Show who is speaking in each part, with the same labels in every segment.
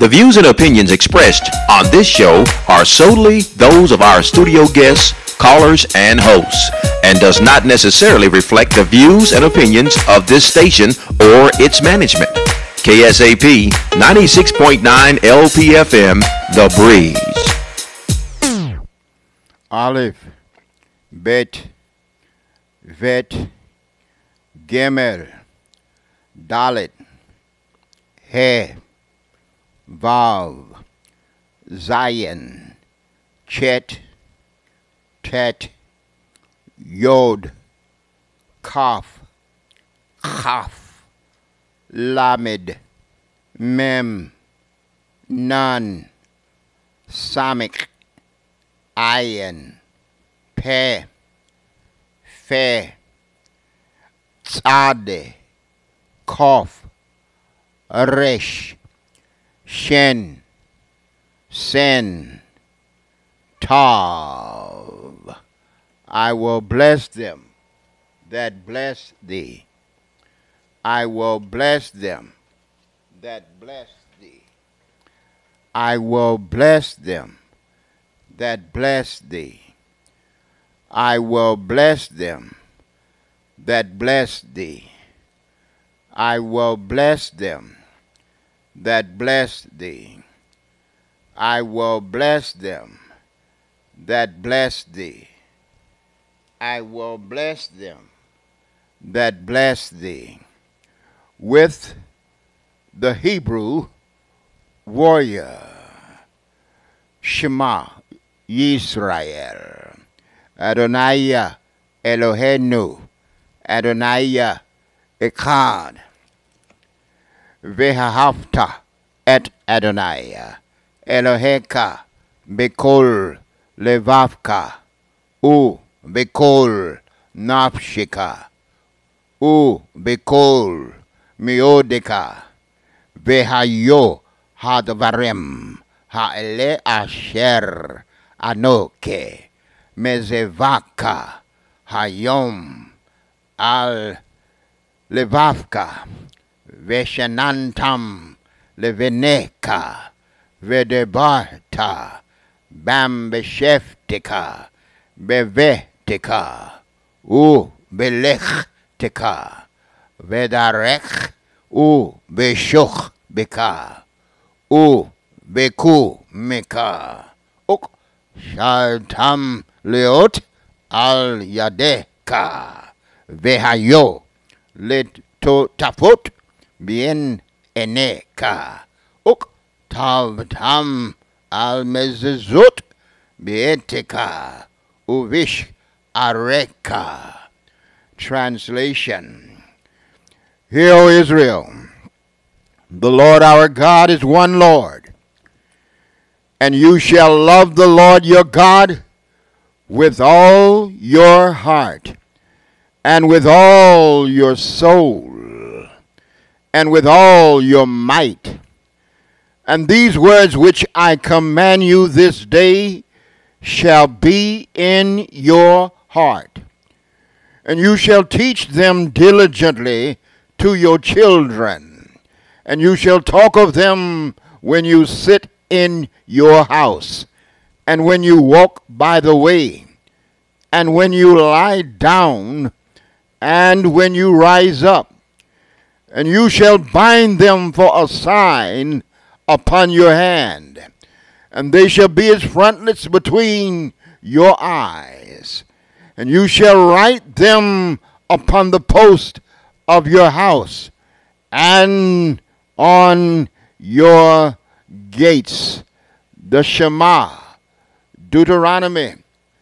Speaker 1: The views and opinions expressed on this show are solely those of our studio guests, callers, and hosts, and does not necessarily reflect the views and opinions of this station or its management. KSAP 96.9 LPFM, The Breeze.
Speaker 2: Aleph, Bet, Vet, Gimel, Dalet, He, Vav, Zayin, Chet, Tet, Yod, Kaf, Chaf, Lamed, Mem, Nun, Samik, Ayin, Pe, Fe, Tzade, Kof, Resh, Shen, Sen, Tav. I will bless them that bless thee. I will bless them that bless thee. I will bless them that bless thee. I will bless them that bless thee. I will bless them that bless thee. I will bless them that bless thee. I will bless them that bless thee. With the Hebrew warrior, Shema Yisrael, Adonai Eloheinu, Adonai Echad, Ve'ahavta et Adonai, Eloheka Bekol Levavka, U Bekol Nafshika, U Bekol Miodeka, Ve'hayo Hadvarem, Ha'ele Asher Anoke, Mezevaka, Hayom Al Levavka, Veshanantam Leveneka, Vedebarta, Bambesheftika, Bevetika, U Belechtika, Vedarech, U Beshuch Beka, U Beku Meka, Uk Shaltam Leot Al Yadeka, Vehayo, Let to Tafut, Bien Eneka, Uk Tav Tam Al Mezuzut, Bietika, Uvish Areka. Translation. Hear, O Israel, the Lord our God is one Lord, and you shall love the Lord your God with all your heart, and with all your soul, and with all your might. And these words which I command you this day shall be in your heart, and you shall teach them diligently to your children, and you shall talk of them when you sit in your house, and when you walk by the way, and when you lie down, and when you rise up. And you shall bind them for a sign upon your hand, and they shall be as frontlets between your eyes. And you shall write them upon the post of your house and on your gates. The Shema, Deuteronomy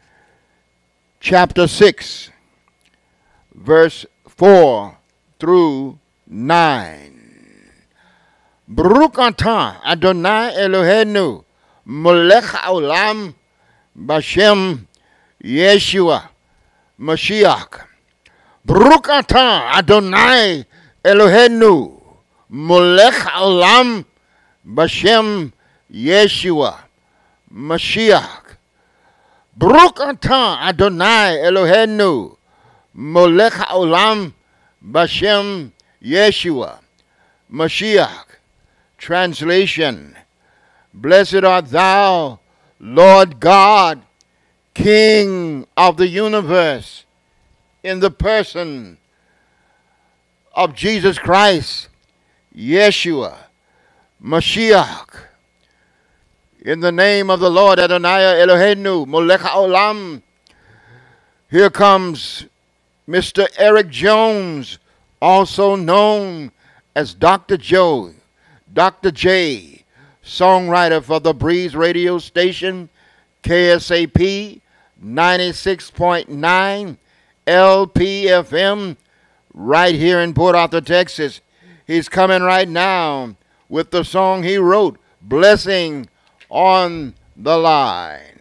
Speaker 2: chapter 6, verse 4 through 9. Baruch atah Adonai Eloheinu Melech haolam Bashem Yeshua Mashiach. Baruch atah Adonai Eloheinu Melech haolam Bashem Yeshua Mashiach. Baruch atah Adonai Eloheinu Melech haolam Bashem Yeshua Mashiach. Translation. Blessed art thou, Lord God, King of the universe, in the person of Jesus Christ, Yeshua, Mashiach. In the name of the Lord Adonai Eloheinu, Molech HaOlam. Here comes Mr. Eric Jones, also known as Dr. Joe, Dr. J, songwriter for the Breeze radio station, KSAP 96.9 LPFM, right here in Port Arthur, Texas. He's coming right now with the song he wrote, Blessing on the Line.